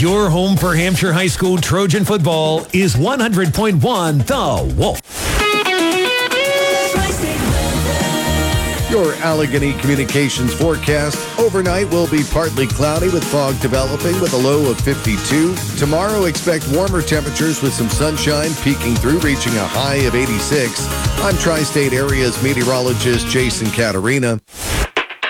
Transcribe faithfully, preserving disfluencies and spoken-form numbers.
Your home for Hampshire High School Trojan football is one hundred point one The Wolf. Your Allegheny Communications forecast. Overnight will be partly cloudy with fog developing with a low of fifty-two. Tomorrow, expect warmer temperatures with some sunshine peeking through, reaching a high of eighty-six. I'm Tri-State Area's meteorologist Jason Caterina.